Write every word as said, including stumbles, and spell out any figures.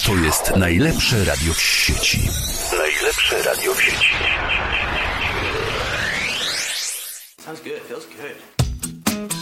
To jest najlepsze radio w sieci. Najlepsze radio w sieci. Sounds good, feels good.